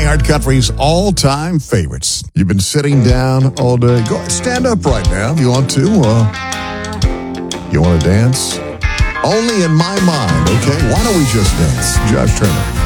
iHeart Country's all-time favorites. You've been sitting down all day. Go stand up right now if you want to. You want to dance? Only in my mind, okay? Why don't we just dance? Josh Turner.